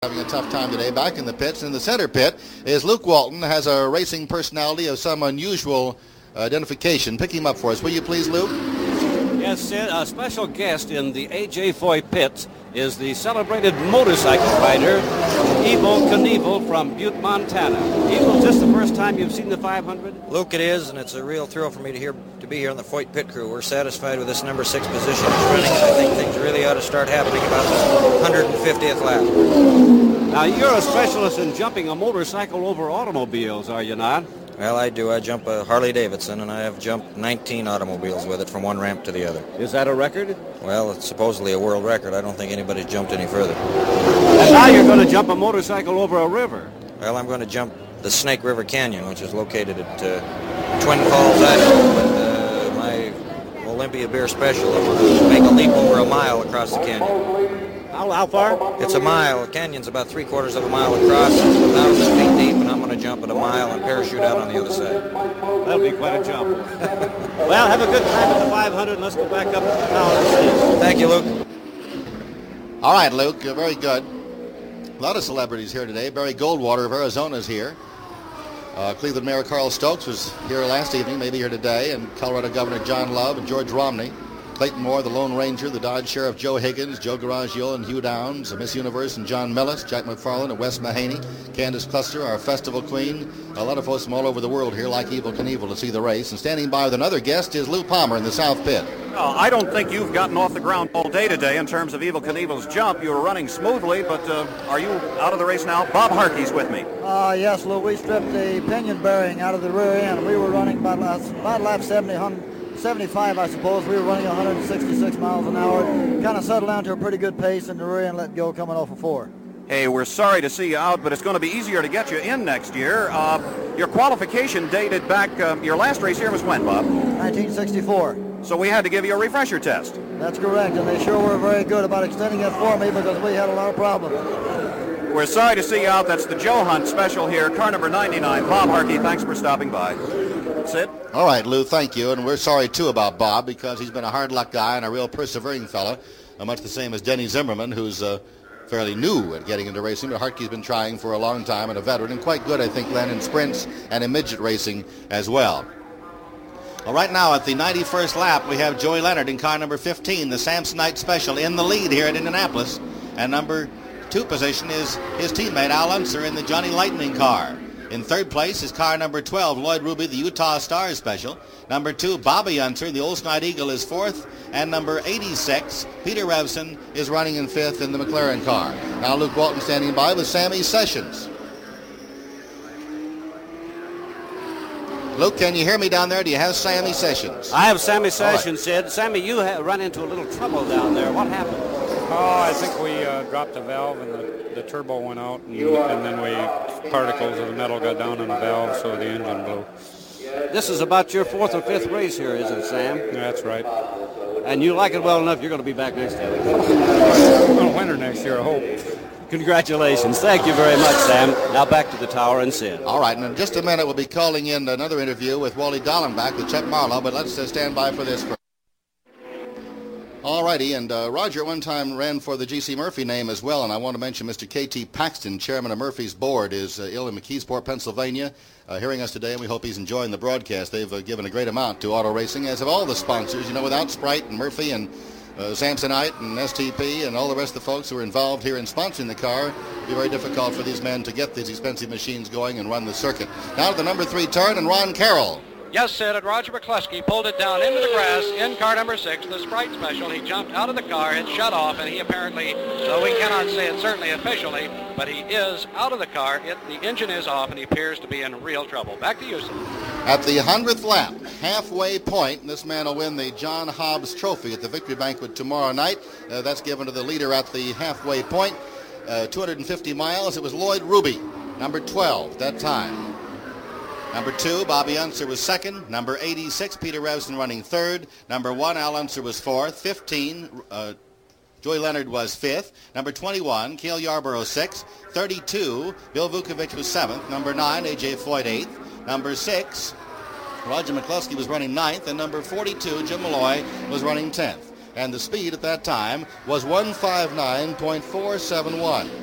Having a tough time today. Back in the pits. In the center pit is Luke Walton, has a racing personality of some unusual identification. Pick him up for us, will you please, Luke? Yes, Sid, a special guest in the A.J. Foy pits is the celebrated motorcycle rider, Evel Knievel from Butte, Montana. Evel, is this the first time you've seen the 500? Luke, it is, and it's a real thrill for me to be here on the Foyt pit crew. We're satisfied with this number 6 position it's running, and I think things really ought to start happening about the 150th lap. Now, you're a specialist in jumping a motorcycle over automobiles, are you not? Well, I do. I jump a Harley-Davidson, and I have jumped 19 automobiles with it from one ramp to the other. Is that a record? Well, it's supposedly a world record. I don't think anybody's jumped any further. And now you're going to jump a motorcycle over a river. Well, I'm going to jump the Snake River Canyon, which is located at Twin Falls, Idaho. But my Olympia Beer Special, I'm going to make a leap over a mile across the canyon. How far? It's a mile. The canyon's about 3/4 of a mile across. It's 1,000 feet deep, and I'm going to jump at a mile and parachute out on the other side. That'll be quite a jump. Well, have a good time at the 500, and let's go back up to the tower. Thank you, Luke. All right, Luke, you're very good. A lot of celebrities here today. Barry Goldwater of Arizona is here. Cleveland Mayor Carl Stokes was here last evening, maybe here today, and Colorado Governor John Love and George Romney. Clayton Moore, the Lone Ranger, the Dodge Sheriff Joe Higgins, Joe Garagio and Hugh Downs, Miss Universe and John Millis, Jack McFarland and Wes Mahaney, Candace Cluster, our festival queen. A lot of folks from all over the world here like Evel Knievel to see the race. And standing by with another guest is Lou Palmer in the South Pit. I don't think you've gotten off the ground all day today in terms of Evel Knievel's jump. You were running smoothly, but are you out of the race now? Bob Harkey's with me. Yes, Lou, we stripped the pinion bearing out of the rear end. We were running about lap 75, I suppose. We were running 166 miles an hour. Kind of settled down to a pretty good pace, and the rear end let go coming off of 4. Hey, we're sorry to see you out, but it's going to be easier to get you in next year. Your qualification dated back, your last race here was when, Bob? 1964. So we had to give you a refresher test. That's correct, and they sure were very good about extending it for me because we had a lot of problems. We're sorry to see you out. That's the Joe Hunt special here, car number 99. Bob Harkey, thanks for stopping by. Sid? All right, Lou, thank you. And we're sorry, too, about Bob because he's been a hard luck guy and a real persevering fella, much the same as Denny Zimmerman, who's fairly new at getting into racing. But Harkey's been trying for a long time and a veteran, and quite good, I think, Len, in sprints and in midget racing as well. Well, right now at the 91st lap, we have Joey Leonard in car number 15, the Samsonite Special, in the lead here at Indianapolis. And number 2 position is his teammate Al Unser in the Johnny Lightning car. In third place is car number 12, Lloyd Ruby, the Utah Stars Special. Number 2, Bobby Unser, the Olds Night Eagle, is 4th. And number 86, Peter Revson, is running in 5th in the McLaren car. Now Luke Walton standing by with Sammy Sessions. Luke, can you hear me down there? Do you have Sammy Sessions? I have Sammy Sessions, Sid. Sammy, you have run into a little trouble down there. What happened? Oh, I think we dropped a valve and the turbo went out, and then particles of the metal got down in the valve, so the engine blew. This is about your 4th or 5th race here, isn't it, Sam? Yeah, that's right. And you like it well enough, you're going to be back next year. We're going to win her next year, I hope. Congratulations. Thank you very much, Sam. Now back to the tower and Sid. All right, and in just a minute we'll be calling in another interview with Wally Dallenbach with Chet Marlowe, but let's stand by for this first. All righty, and Roger at one time ran for the G.C. Murphy name as well, and I want to mention Mr. K.T. Paxton, chairman of Murphy's board, is ill in McKeesport, Pennsylvania, hearing us today, and we hope he's enjoying the broadcast. They've given a great amount to auto racing, as have all the sponsors. You know, without Sprite and Murphy and Samsonite and STP and all the rest of the folks who are involved here in sponsoring the car, it'd be very difficult for these men to get these expensive machines going and run the circuit. Now to the number 3 turn, and Ron Carroll. Yes, Sid, and Roger McCluskey pulled it down into the grass in car number 6, the Sprite Special. He jumped out of the car, it shut off, and he apparently, though we cannot say it certainly officially, but he is out of the car. The engine is off, and he appears to be in real trouble. Back to you, Sid. At the 100th lap, halfway point, this man will win the John Hobbs Trophy at the Victory Banquet tomorrow night. That's given to the leader at the halfway point. 250 miles. It was Lloyd Ruby, number 12, that time. Number 2, Bobby Unser was 2nd. Number 86, Peter Revson running 3rd. Number 1, Al Unser was 4th. 15, Joey Leonard was 5th. Number 21, Cale Yarborough 6th. 32, Bill Vukovich was 7th. Number 9, A.J. Floyd 8th. Number 6, Roger McCluskey was running 9th. And number 42, Jim Malloy, was running 10th. And the speed at that time was 159.471.